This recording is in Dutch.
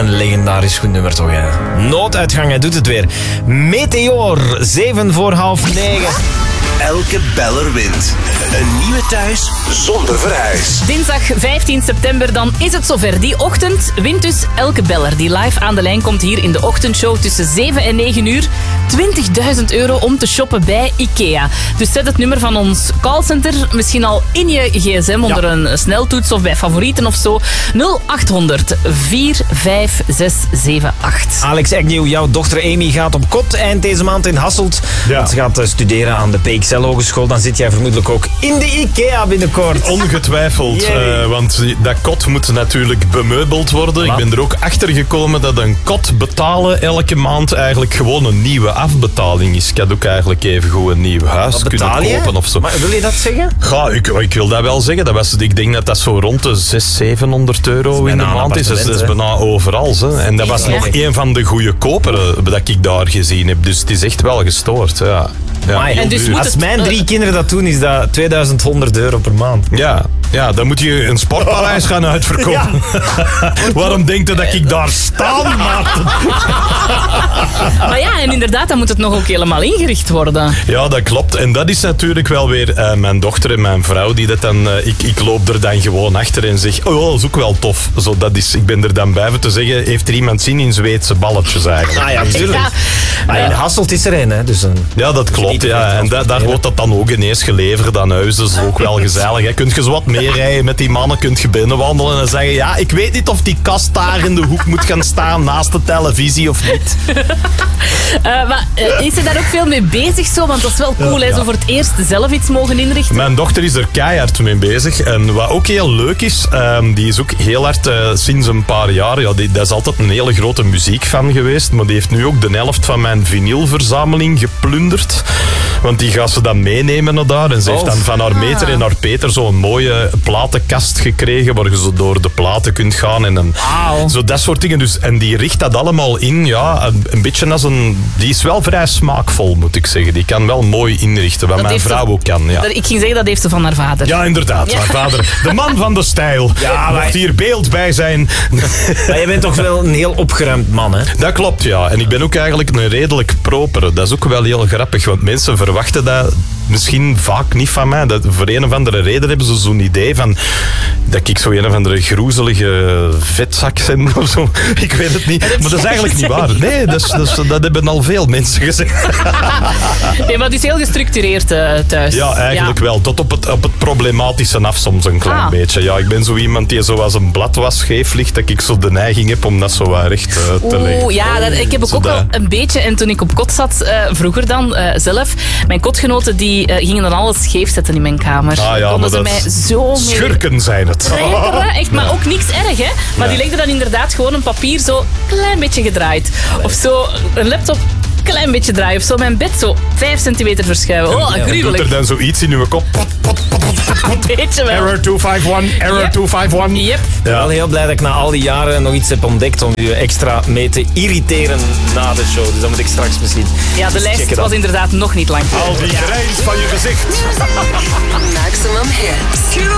een legendarisch goed nummer toch, hè? Nooduitgang, hij doet het weer. Meteor, 7:08. Elke beller wint. Een nieuwe thuis zonder verhuis. Dinsdag 15 september, dan is het zover. Die ochtend wint dus elke beller die live aan de lijn komt hier in de ochtendshow tussen 7 en 9 uur. €20.000 om te shoppen bij IKEA. Dus zet het nummer van ons callcenter misschien al in je gsm onder een sneltoets of bij favorieten of zo. 0800 45678. Alex Agnew, jouw dochter Amy gaat op kot eind deze maand in Hasselt. Ja. Want ze gaat studeren aan de PXL Hogeschool. Dan zit jij vermoedelijk ook in de IKEA binnenkort. Ongetwijfeld, want dat kot moet natuurlijk bemeubeld worden. Ik ben er ook achter gekomen dat een kot betalen elke maand eigenlijk gewoon een nieuwe afbetaling is. Ik had ook eigenlijk even goed een nieuw huis kunnen kopen of zo. Maar wil je dat zeggen? Ja, ik wil dat wel zeggen. Ik denk dat dat zo rond de €600-700 in de maand is. Dus dat is bijna overal. Hè. En dat was nog een van de goede koperen dat ik daar gezien heb. Dus het is echt wel gestoord. Ja. Ja, En dus als mijn 3 kinderen dat doen, is dat €2100 per maand. Ja, dan moet je een sportpaleis gaan uitverkopen. Waarom denkt u dat ik daar sta, Maarten? Maar ja, en inderdaad, dan moet het nog ook helemaal ingericht worden. Ja, dat klopt. En dat is natuurlijk wel weer mijn dochter en mijn vrouw die dat dan... Ik loop er dan gewoon achter en zeg, oh, dat is ook wel tof. Zo, dat is, ik ben er dan bij te zeggen, heeft er iemand zin in Zweedse balletjes eigenlijk? Ah ja, natuurlijk. Maar in Hasselt is er een, hè. Dus ja, dat klopt. Ja. En daar wordt dat dan ook ineens geleverd aan huis. Dat is ook wel gezellig. Hè. Kunt je zo wat meer rijden met die mannen, kunt je binnenwandelen en zeggen, ja, ik weet niet of die kast daar in de hoek moet gaan staan naast de televisie of niet. Maar is er daar ook veel mee bezig zo? Want dat is wel cool, hè, zo voor het eerst zelf iets mogen inrichten. Mijn dochter is er keihard mee bezig. En wat ook heel leuk is, die is ook heel hard sinds een paar jaar, dat is altijd een hele grote muziekfan geweest, maar die heeft nu ook de helft van mijn vinylverzameling geplunderd. Want die gaat ze dan meenemen naar daar. En ze heeft dan van haar meter en haar Peter zo'n mooie platenkast gekregen, waar je zo door de platen kunt gaan. En zo dat soort dingen. Dus, en die richt dat allemaal in, ja, een beetje als een... Die is wel vrij smaakvol, moet ik zeggen. Die kan wel mooi inrichten, wat mijn vrouw ook kan. Ja. Ik ging zeggen, dat heeft ze van haar vader. Ja, inderdaad. Haar vader. De man van de stijl. Ja, mocht hier beeld bij zijn. Maar je bent toch wel een heel opgeruimd man, hè? Dat klopt, ja. En ik ben ook eigenlijk een redelijk propere. Dat is ook wel heel grappig, want mensen verwachten dat misschien vaak niet van mij. Dat, voor een of andere reden hebben ze zo'n idee van dat ik zo een of andere groezelige vetzak ben of zo. Ik weet het niet. Maar dat is eigenlijk niet waar. Nee, dat hebben al veel mensen gezegd. Nee, maar het is heel gestructureerd thuis. Ja, eigenlijk wel. Tot op het problematische af soms een klein beetje. Ja, ik ben zo iemand die zoals een blad was scheef ligt, dat ik zo de neiging heb om dat zo wat recht te leggen. Ja, ik heb ook wel een beetje. En toen ik op kot zat, vroeger dan zelf, mijn kotgenoten die gingen dan alles scheef zetten in mijn kamer. Konden ze mij zo mee... Schurken zijn het. Echt, maar ook niks erg, hè. Maar die legden dan inderdaad gewoon een papier zo klein beetje gedraaid. Of zo een laptop klein beetje draaien. Of zo mijn bed zo 5 centimeter verschuiven. Oh, gruwelijk. Doet er dan zoiets in uw kop? Beetje wel. Error 251, error 251. Yep. Ik ben wel heel blij dat ik na al die jaren nog iets heb ontdekt om u extra mee te irriteren na de show. Dus dat moet ik straks misschien. Ja, de lijst was inderdaad nog niet lang. Al die grijns van je gezicht. Maximum hits.